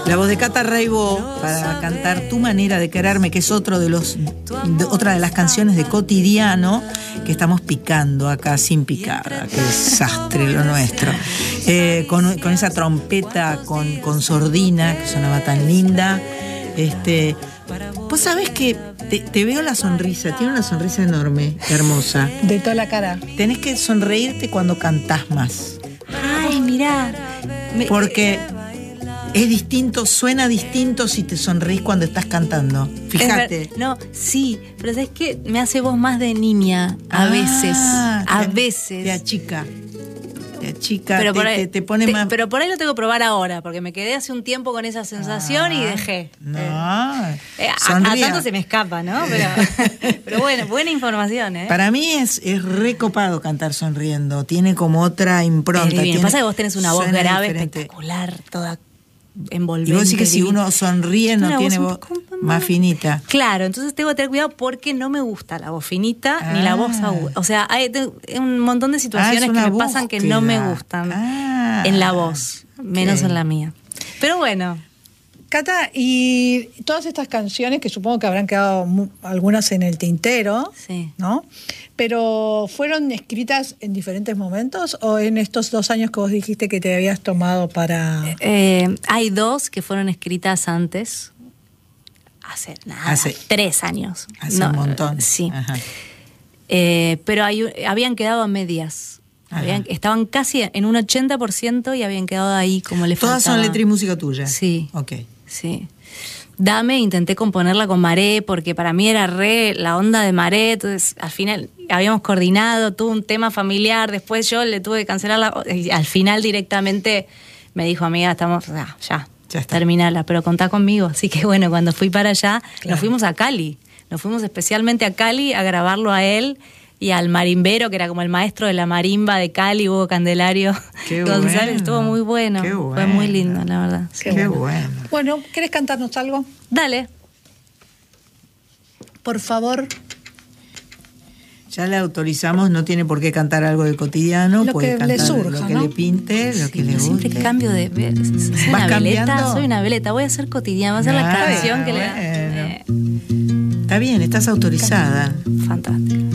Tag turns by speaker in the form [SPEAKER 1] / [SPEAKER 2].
[SPEAKER 1] La voz de Cata Reibo para cantar Tu manera de quererme, que es otra de las canciones de Cotidiano que estamos picando acá sin picar. Qué desastre lo nuestro. Con esa trompeta con sordina que sonaba tan linda. Vos sabés que te veo la sonrisa, tiene una sonrisa enorme, hermosa.
[SPEAKER 2] De toda la cara.
[SPEAKER 1] Tenés que sonreírte cuando cantás más.
[SPEAKER 3] Ay, mirá.
[SPEAKER 1] Porque es distinto, suena distinto si te sonreís cuando estás cantando. Fíjate.
[SPEAKER 3] No, sí, pero ¿sabes qué? Me hace voz más de niña a veces. A veces.
[SPEAKER 1] Te achica. Te achica,
[SPEAKER 3] pero
[SPEAKER 1] te pone más.
[SPEAKER 3] Pero por ahí lo tengo que probar ahora, porque me quedé hace un tiempo con esa sensación y dejé.
[SPEAKER 1] No.
[SPEAKER 3] A tanto se me escapa, ¿no? Pero bueno, buena información, ¿eh?
[SPEAKER 1] Para mí es recopado cantar sonriendo. Tiene como otra impronta.
[SPEAKER 3] Lo que pasa es que vos tenés una voz grave
[SPEAKER 1] diferente.
[SPEAKER 3] espectacular, toda envolvente.
[SPEAKER 1] Y vos decís que si uno sonríe no tiene voz más finita.
[SPEAKER 3] Claro, entonces tengo que tener cuidado porque no me gusta la voz finita ni la voz aguda. O sea, hay un montón de situaciones que me pasan que no me gustan en la voz, menos en la mía. Pero bueno.
[SPEAKER 2] Cata, y todas estas canciones, que supongo que habrán quedado algunas en el tintero,
[SPEAKER 3] sí,
[SPEAKER 2] ¿no? Pero ¿fueron escritas en diferentes momentos o en estos 2 años que vos dijiste que te habías tomado para...?
[SPEAKER 3] Hay 2 que fueron escritas antes, hace 3 años.
[SPEAKER 1] Hace un montón.
[SPEAKER 3] Sí. Pero habían quedado a medias. Estaban casi en un 80% y habían quedado ahí como le faltaba.
[SPEAKER 1] ¿Todas son letra y música tuya?
[SPEAKER 3] Sí.
[SPEAKER 1] Ok.
[SPEAKER 3] Sí. Dame, intenté componerla con Maré porque para mí era la onda de Maré, entonces al final habíamos coordinado, tuvo un tema familiar, después yo le tuve que cancelar y al final directamente me dijo, amiga, estamos, ya terminala, pero contá conmigo. Así que bueno, cuando fui para allá, nos fuimos a Cali, nos fuimos especialmente a Cali a grabarlo a él y al marimbero, que era como el maestro de la marimba de Cali, Hugo Candelario González. Bueno. Estuvo muy bueno. Fue muy lindo, la verdad.
[SPEAKER 1] Qué bueno.
[SPEAKER 2] Bueno, ¿querés cantarnos algo?
[SPEAKER 3] Dale.
[SPEAKER 2] Por favor.
[SPEAKER 1] Ya le autorizamos, no tiene por qué cantar algo de Cotidiano, puede cantar
[SPEAKER 2] le surja,
[SPEAKER 1] lo que
[SPEAKER 2] ¿no?
[SPEAKER 1] le pinte, lo que le guste.
[SPEAKER 3] Siempre cambio de... Soy una veleta, voy a ser Cotidiana, voy a hacer la canción que le da.
[SPEAKER 1] Está bien, estás autorizada.
[SPEAKER 3] Fantástico.